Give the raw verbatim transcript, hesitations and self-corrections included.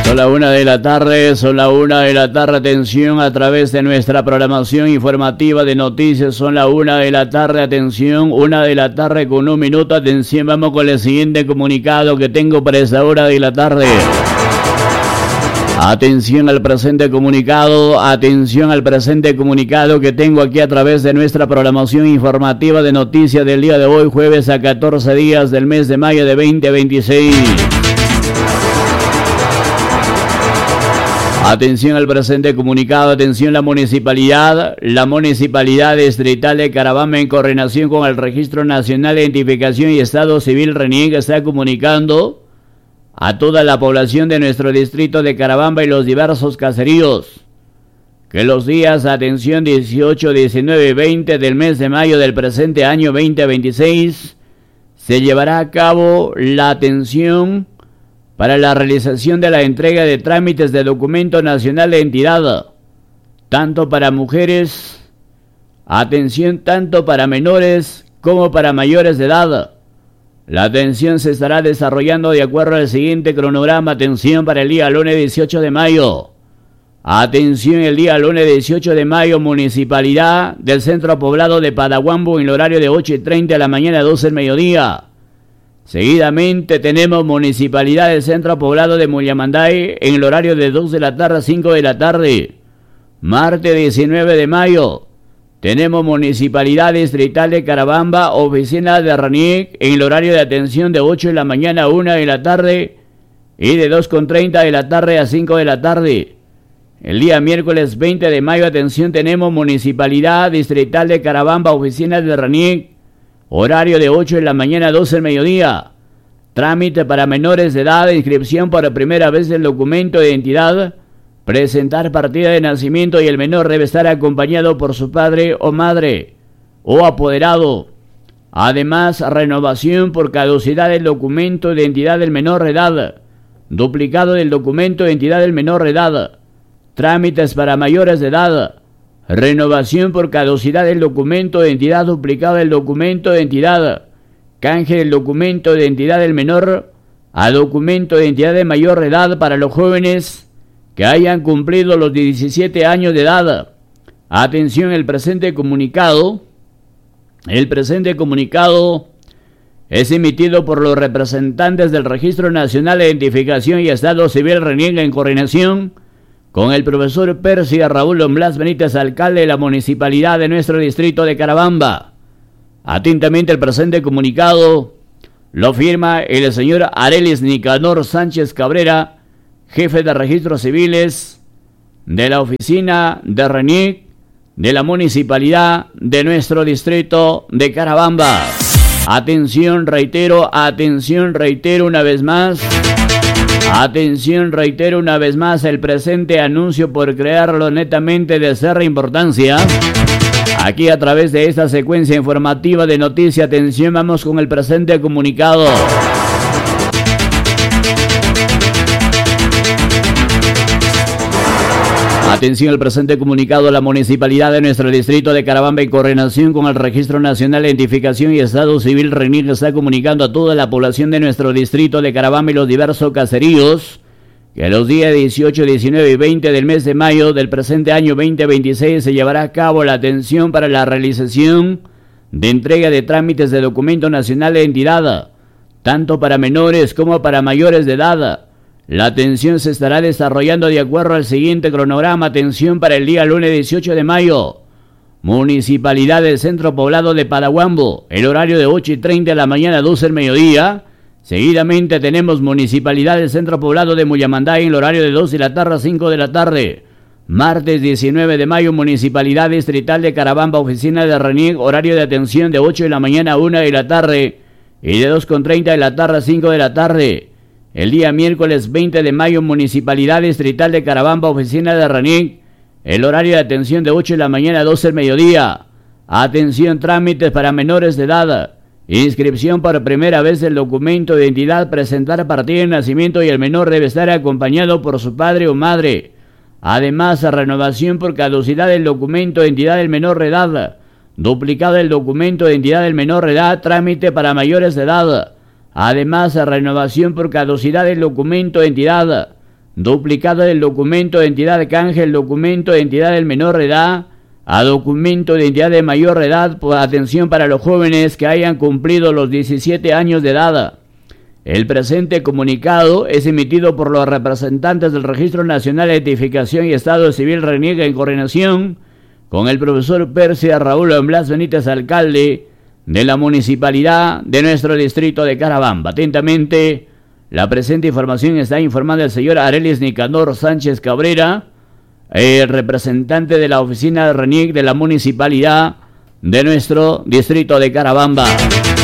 Son la una de la tarde, son la una de la tarde, atención a través de nuestra programación informativa de noticias, son la una de la tarde, atención, una de la tarde con un minuto, atención, vamos con el siguiente comunicado que tengo para esa hora de la tarde. Atención al presente comunicado, atención al presente comunicado que tengo aquí a través de nuestra programación informativa de noticias del día de hoy, jueves a catorce días del mes de mayo de veinte veintiséis. Atención al presente comunicado, atención la municipalidad, la municipalidad distrital de Carabamba en coordinación con el Registro Nacional de Identificación y Estado Civil RENIEC está comunicando a toda la población de nuestro distrito de Carabamba y los diversos caseríos que los días, atención, dieciocho, diecinueve y veinte del mes de mayo del presente año veinte veintiséis se llevará a cabo la atención para la realización de la entrega de trámites de documento nacional de identidad, tanto para mujeres, atención, tanto para menores como para mayores de edad. La atención se estará desarrollando de acuerdo al siguiente cronograma. Atención para el día lunes dieciocho de mayo. Atención el día lunes dieciocho de mayo, municipalidad del centro poblado de Padahuambo en el horario de ocho y treinta de la mañana a doce del mediodía. Seguidamente tenemos municipalidad del centro poblado de Mullamanday en el horario de dos de la tarde a cinco de la tarde. Martes diecinueve de mayo tenemos municipalidad distrital de Carabamba, oficina de RENIEC en el horario de atención de ocho de la mañana a una de la tarde y de dos con treinta de la tarde a cinco de la tarde. El día miércoles veinte de mayo, atención, tenemos municipalidad distrital de Carabamba, oficina de RENIEC, horario de ocho de la mañana a doce del mediodía. Trámite para menores de edad, inscripción por primera vez del documento de identidad, presentar partida de nacimiento y el menor debe estar acompañado por su padre o madre o apoderado. Además, renovación por caducidad del documento de identidad del menor de edad, duplicado del documento de identidad del menor de edad, trámites para mayores de edad, renovación por caducidad del documento de identidad, duplicado del documento de identidad, canje del documento de identidad del menor a documento de identidad de mayor de edad para los jóvenes que hayan cumplido los diecisiete años de edad. Atención, el presente comunicado, el presente comunicado es emitido por los representantes del Registro Nacional de Identificación y Estado Civil RENIEC en coordinación con el profesor Persia Raúl Don Blas Benítez, alcalde de la municipalidad de nuestro distrito de Carabamba. Atentamente el presente comunicado lo firma el señor Arelis Nicanor Sánchez Cabrera, jefe de registros civiles de la oficina de RENIEC de la municipalidad de nuestro distrito de Carabamba. Atención, reitero, atención, reitero una vez más. Atención, reitero una vez más, el presente anuncio por crearlo netamente de cerra importancia. Aquí a través de esta secuencia informativa de noticias, atención, vamos con el presente comunicado. Atención al presente comunicado, la municipalidad de nuestro distrito de Carabamba en coordinación con el Registro Nacional de Identificación y Estado Civil RENIEC está comunicando a toda la población de nuestro distrito de Carabamba y los diversos caseríos que los días dieciocho, diecinueve y veinte del mes de mayo del presente año veinte veintiséis se llevará a cabo la atención para la realización de entrega de trámites de documento nacional de identidad, tanto para menores como para mayores de edad. La atención se estará desarrollando de acuerdo al siguiente cronograma. Atención para el día lunes dieciocho de mayo. Municipalidad del centro poblado de Padahuambo, el horario de ocho y treinta de la mañana a doce del mediodía. Seguidamente tenemos Municipalidad del centro poblado de Mullamanday en el horario de dos de la tarde a cinco de la tarde. Martes diecinueve de mayo, Municipalidad Distrital de Carabamba, oficina de RENIEC, horario de atención de ocho de la mañana a una de la tarde y de dos con treinta de la tarde a cinco de la tarde. El día miércoles veinte de mayo, Municipalidad Distrital de Carabamba, oficina de RENIEC, el horario de atención de ocho de la mañana a doce del mediodía. Atención, trámites para menores de edad. Inscripción por primera vez del documento de identidad, presentar partida de nacimiento y el menor debe estar acompañado por su padre o madre. Además, renovación por caducidad del documento de identidad del menor de edad, duplicado del documento de identidad del menor de edad, trámite para mayores de edad. Además, renovación por caducidad del documento de identidad, duplicado del documento de identidad de canje, el documento de identidad del menor de edad, a documento de identidad de mayor de edad, por atención para los jóvenes que hayan cumplido los diecisiete años de edad. El presente comunicado es emitido por los representantes del Registro Nacional de Identificación y Estado Civil RENIEC en coordinación con el profesor Persia Raúl Blas Benítez, alcalde de la municipalidad de nuestro distrito de Carabamba. Atentamente, la presente información está informando el señor Arelis Nicanor Sánchez Cabrera, el representante de la oficina de RENIEC de la municipalidad de nuestro distrito de Carabamba.